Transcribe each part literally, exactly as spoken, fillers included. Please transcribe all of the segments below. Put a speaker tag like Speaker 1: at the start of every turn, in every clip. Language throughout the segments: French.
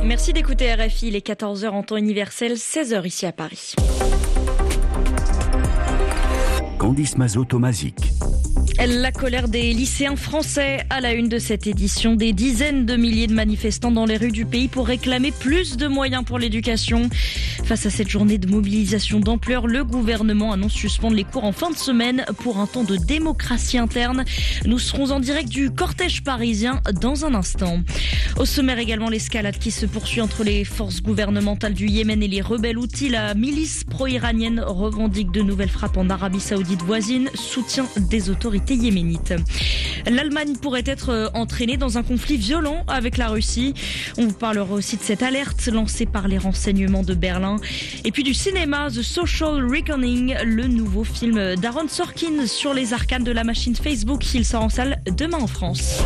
Speaker 1: Merci d'écouter R F I, il est quatorze heures en temps universel, seize heures ici à Paris.
Speaker 2: Candice Mazot-Tomazic.
Speaker 1: La colère des lycéens français à la une de cette édition. Des dizaines de milliers de manifestants dans les rues du pays pour réclamer plus de moyens pour l'éducation. Face à cette journée de mobilisation d'ampleur, le gouvernement annonce suspendre les cours en fin de semaine pour un temps de démocratie interne. Nous serons en direct du cortège parisien dans un instant. Au sommaire également, l'escalade qui se poursuit entre les forces gouvernementales du Yémen et les rebelles houthis. La milice pro-iranienne revendique de nouvelles frappes en Arabie Saoudite voisine, soutien des autorités yéménites. L'Allemagne pourrait être entraînée dans un conflit violent avec la Russie. On vous parlera aussi de cette alerte lancée par les renseignements de Berlin. Et puis du cinéma, The Social Reckoning, le nouveau film d'Aaron Sorkin sur les arcanes de la machine Facebook. Il sort en salle demain en France.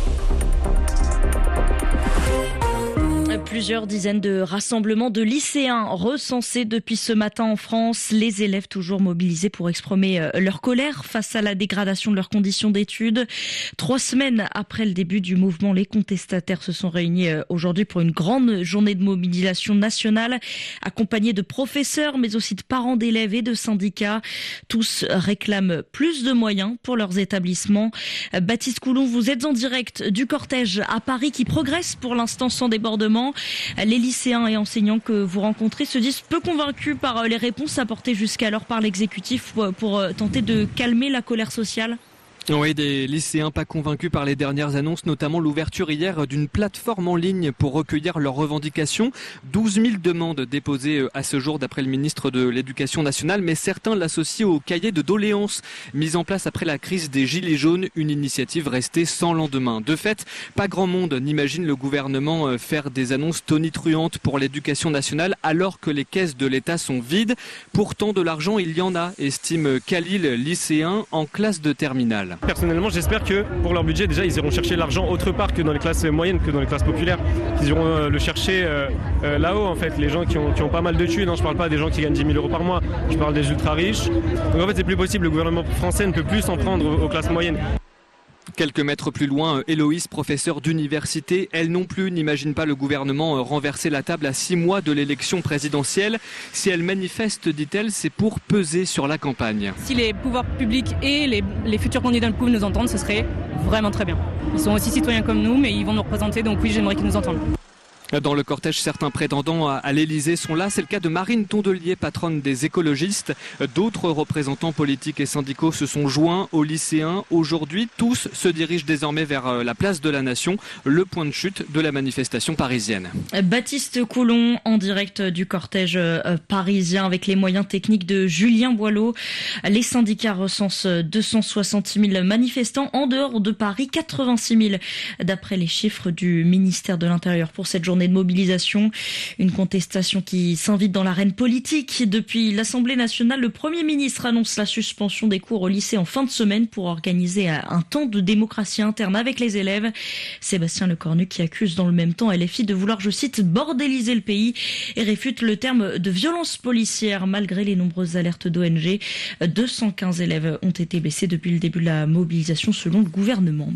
Speaker 1: Plusieurs dizaines de rassemblements de lycéens recensés depuis ce matin en France. Les élèves toujours mobilisés pour exprimer leur colère face à la dégradation de leurs conditions d'études. Trois semaines après le début du mouvement, les contestataires se sont réunis aujourd'hui pour une grande journée de mobilisation nationale, accompagnés de professeurs, mais aussi de parents d'élèves et de syndicats. Tous réclament plus de moyens pour leurs établissements. Baptiste Coulon, vous êtes en direct du cortège à Paris qui progresse pour l'instant sans débordement. Les lycéens et enseignants que vous rencontrez se disent peu convaincus par les réponses apportées jusqu'alors par l'exécutif pour tenter de calmer la colère sociale.
Speaker 3: Oui, des lycéens pas convaincus par les dernières annonces, notamment l'ouverture hier d'une plateforme en ligne pour recueillir leurs revendications. douze mille demandes déposées à ce jour d'après le ministre de l'Éducation nationale, mais certains l'associent au cahier de doléances mis en place après la crise des Gilets jaunes, une initiative restée sans lendemain. De fait, pas grand monde n'imagine le gouvernement faire des annonces tonitruantes pour l'éducation nationale alors que les caisses de l'État sont vides. Pourtant, de l'argent, il y en a, estime Khalil, lycéen en classe de terminale.
Speaker 4: Personnellement, j'espère que pour leur budget, déjà, ils iront chercher l'argent autre part que dans les classes moyennes, que dans les classes populaires. Ils iront euh, le chercher euh, euh, là-haut, en fait, les gens qui ont, qui ont pas mal de thunes. Hein. Je parle pas des gens qui gagnent dix mille euros par mois, je parle des ultra riches. Donc en fait, c'est plus possible. Le gouvernement français ne peut plus s'en prendre aux, aux classes moyennes.
Speaker 3: Quelques mètres plus loin, Héloïse, professeure d'université, elle non plus n'imagine pas le gouvernement renverser la table à six mois de l'élection présidentielle. Si elle manifeste, dit-elle, c'est pour peser sur la campagne.
Speaker 5: Si les pouvoirs publics et les, les futurs candidats pouvaient nous entendre, ce serait vraiment très bien. Ils sont aussi citoyens comme nous, mais ils vont nous représenter, donc oui, j'aimerais qu'ils nous entendent.
Speaker 3: Dans le cortège, certains prétendants à l'Élysée sont là. C'est le cas de Marine Tondelier, patronne des écologistes. D'autres représentants politiques et syndicaux se sont joints aux lycéens. Aujourd'hui, tous se dirigent désormais vers la place de la Nation, le point de chute de la manifestation parisienne.
Speaker 1: Baptiste Coulon, en direct du cortège parisien avec les moyens techniques de Julien Boileau. Les syndicats recensent deux cent soixante mille manifestants en dehors de Paris, quatre-vingt-six mille d'après les chiffres du ministère de l'Intérieur pour cette journée de mobilisation. Une contestation qui s'invite dans l'arène politique. Depuis l'Assemblée nationale, le Premier ministre annonce la suspension des cours au lycée en fin de semaine pour organiser un temps de démocratie interne avec les élèves. Sébastien Lecornu qui accuse dans le même temps L F I de vouloir, je cite, bordéliser le pays et réfute le terme de violence policière malgré les nombreuses alertes d'O N G. deux cent quinze élèves ont été blessés depuis le début de la mobilisation selon le gouvernement.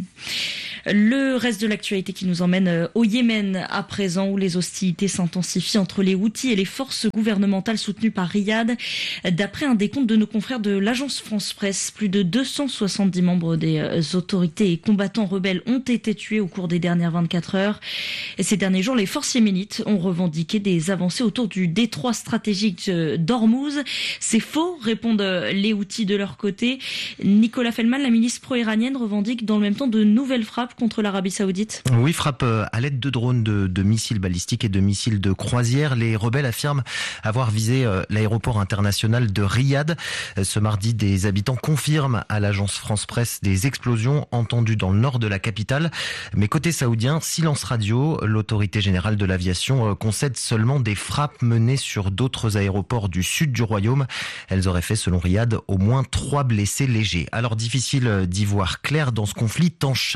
Speaker 1: Le reste de l'actualité qui nous emmène au Yémen à présent où les hostilités s'intensifient entre les Houthis et les forces gouvernementales soutenues par Riyad. D'après un décompte de nos confrères de l'agence France-Presse, plus de deux cent soixante-dix membres des autorités et combattants rebelles ont été tués au cours des dernières vingt-quatre heures. Et ces derniers jours, les forces yéménites ont revendiqué des avancées autour du détroit stratégique d'Ormuz. C'est faux, répondent les Houthis de leur côté. Nicolas Fellman, la milice pro-iranienne, revendique dans le même temps de nouvelles frappes contre l'Arabie Saoudite.
Speaker 6: Oui, frappe à l'aide de drones, de, de missiles balistiques et de missiles de croisière. Les rebelles affirment avoir visé l'aéroport international de Riyad. Ce mardi, des habitants confirment à l'agence France-Presse des explosions entendues dans le nord de la capitale. Mais côté saoudien, silence radio. L'autorité générale de l'aviation concède seulement des frappes menées sur d'autres aéroports du sud du royaume. Elles auraient fait, selon Riyad, au moins trois blessés légers. Alors difficile d'y voir clair dans ce conflit, tant chaque camp affirme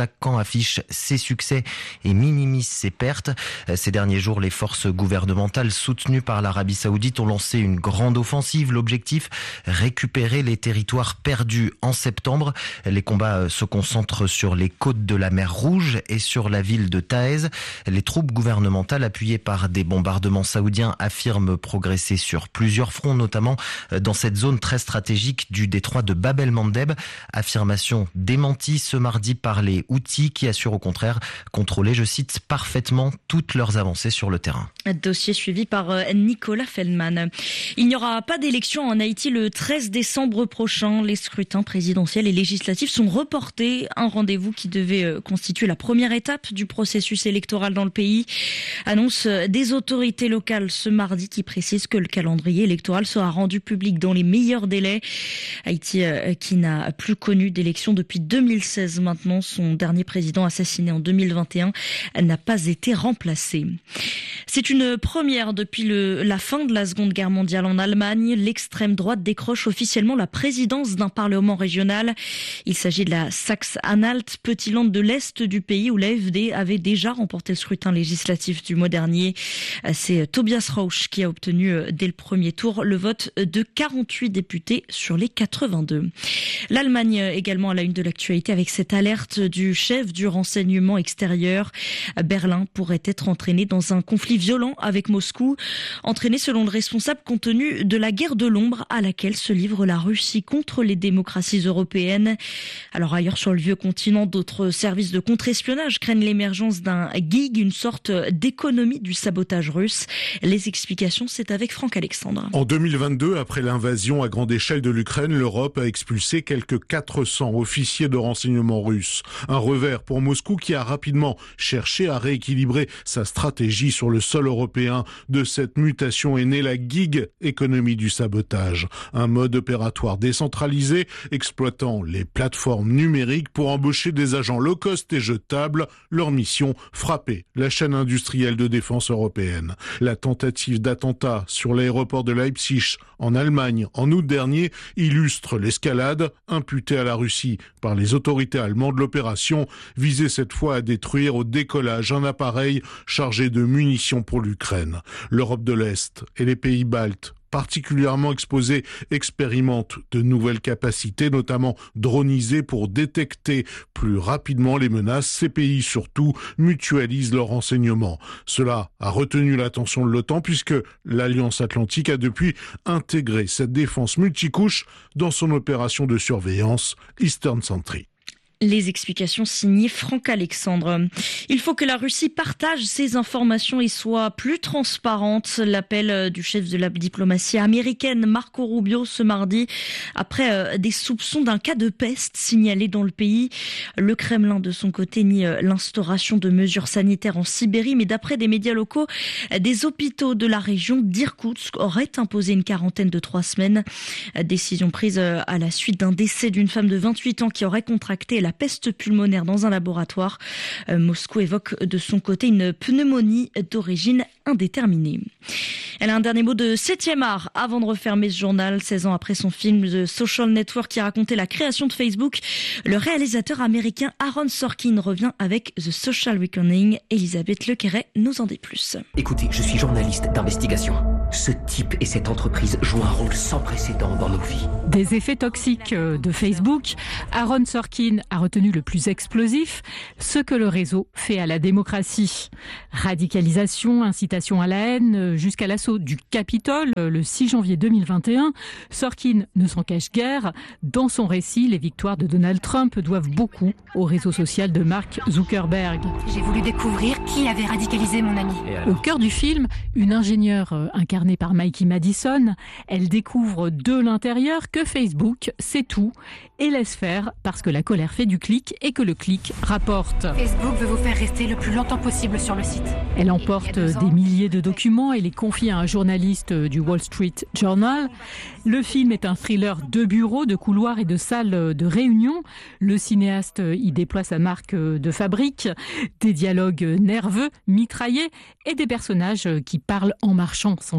Speaker 6: affiche ses succès et minimise ses pertes. Ces derniers jours, les forces gouvernementales soutenues par l'Arabie Saoudite ont lancé une grande offensive. L'objectif, récupérer les territoires perdus en septembre. Les combats se concentrent sur les côtes de la mer Rouge et sur la ville de Taïz. Les troupes gouvernementales appuyées par des bombardements saoudiens affirment progresser sur plusieurs fronts, notamment dans cette zone très stratégique du détroit de Bab el-Mandeb. Affirmation démentie ce mardi par les Houthis qui assurent au contraire contrôler, je cite, parfaitement toutes leurs avancées sur le terrain.
Speaker 1: Dossier suivi par Nicolas Feldman. Il n'y aura pas d'élection en Haïti le treize décembre prochain. Les scrutins présidentiels et législatifs sont reportés. Un rendez-vous qui devait constituer la première étape du processus électoral dans le pays. Annonce des autorités locales ce mardi qui précise que le calendrier électoral sera rendu public dans les meilleurs délais. Haïti qui n'a plus connu d'élection depuis deux mille seize maintenant. Son dernier président assassiné en deux mille vingt et un n'a pas été remplacé. C'est une première depuis le, la fin de la Seconde Guerre mondiale en Allemagne. L'extrême droite décroche officiellement la présidence d'un parlement régional. Il s'agit de la Saxe-Anhalt, petit land de l'est du pays où l'A F D avait déjà remporté le scrutin législatif du mois dernier. C'est Tobias Rauch qui a obtenu dès le premier tour le vote de quarante-huit députés sur les quatre-vingt-deux. L'Allemagne également à la une de l'actualité avec cette alerte du chef du renseignement extérieur. Berlin pourrait être entraîné dans un conflit violent avec Moscou, entraîné selon le responsable compte tenu de la guerre de l'ombre à laquelle se livre la Russie contre les démocraties européennes. Alors ailleurs sur le vieux continent, d'autres services de contre-espionnage craignent l'émergence d'un gig, une sorte d'économie du sabotage russe. Les explications, c'est avec Franck Alexandre.
Speaker 7: En deux mille vingt-deux, après l'invasion à grande échelle de l'Ukraine, l'Europe a expulsé quelques quatre cents officiers de renseignement russes. Un revers pour Moscou qui a rapidement cherché à rééquilibrer sa stratégie sur le sol européen. De cette mutation est née la gig économie du sabotage, un mode opératoire décentralisé exploitant les plateformes numériques pour embaucher des agents low cost et jetables. Leur mission, frapper la chaîne industrielle de défense européenne. La tentative d'attentat sur l'aéroport de Leipzig en Allemagne en août dernier illustre l'escalade imputée à la Russie par les autorités allemandes. L'opération visait cette fois à détruire au décollage un appareil chargé de munitions pour l'Ukraine. L'Europe de l'Est et les pays baltes, particulièrement exposés, expérimentent de nouvelles capacités, notamment dronisées pour détecter plus rapidement les menaces. Ces pays, surtout, mutualisent leurs renseignements. Cela a retenu l'attention de l'OTAN puisque l'Alliance Atlantique a depuis intégré cette défense multicouche dans son opération de surveillance Eastern Sentry.
Speaker 1: Les explications signées Franck Alexandre. Il faut que la Russie partage ses informations et soit plus transparente. L'appel du chef de la diplomatie américaine Marco Rubio ce mardi après des soupçons d'un cas de peste signalé dans le pays. Le Kremlin de son côté nie l'instauration de mesures sanitaires en Sibérie, mais d'après des médias locaux, des hôpitaux de la région d'Irkoutsk auraient imposé une quarantaine de trois semaines. Décision prise à la suite d'un décès d'une femme de vingt-huit ans qui aurait contracté la peste pulmonaire dans un laboratoire. Euh, Moscou évoque de son côté une pneumonie d'origine indéterminée. Elle a un dernier mot de septième art avant de refermer ce journal. seize ans après son film The Social Network qui racontait la création de Facebook, le réalisateur américain Aaron Sorkin revient avec The Social Reckoning. Elisabeth Lequeret nous en dit plus.
Speaker 8: Écoutez, je suis journaliste d'investigation. Ce type et cette entreprise jouent un rôle sans précédent dans nos vies.
Speaker 9: Des effets toxiques de Facebook, Aaron Sorkin a retenu le plus explosif, ce que le réseau fait à la démocratie. Radicalisation, incitation à la haine, jusqu'à l'assaut du Capitole le six janvier deux mille vingt et un, Sorkin ne s'en cache guère. Dans son récit, les victoires de Donald Trump doivent beaucoup au réseau social de Mark Zuckerberg.
Speaker 10: J'ai voulu découvrir qui avait radicalisé mon ami.
Speaker 9: Au cœur du film, une ingénieure incarnée par Mikey Madison, elle découvre de l'intérieur que Facebook, c'est tout, et laisse faire parce que la colère fait du clic et que le clic rapporte.
Speaker 10: Facebook veut vous faire rester le plus longtemps possible sur le site.
Speaker 9: Elle emporte des milliers de documents et les confie à un journaliste du Wall Street Journal. Le film est un thriller de bureaux, de couloirs et de salles de réunion. Le cinéaste y déploie sa marque de fabrique, des dialogues nerveux, mitraillés et des personnages qui parlent en marchant sans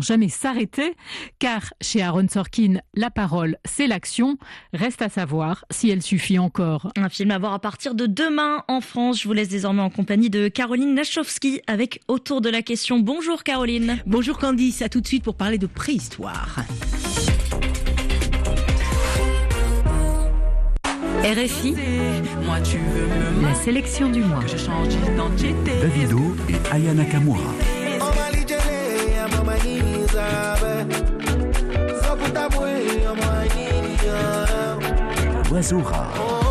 Speaker 9: jamais s'arrêter, car chez Aaron Sorkin, la parole, c'est l'action. Reste à savoir si elle suffit encore.
Speaker 1: Un film à voir à partir de demain en France. Je vous laisse désormais en compagnie de Caroline Lachowski avec Autour de la question. Bonjour Caroline.
Speaker 11: Bonjour Candice, à tout de suite pour parler de préhistoire.
Speaker 12: R F I, la sélection du mois.
Speaker 2: Davido et Aya Nakamura. L'oiseau rare.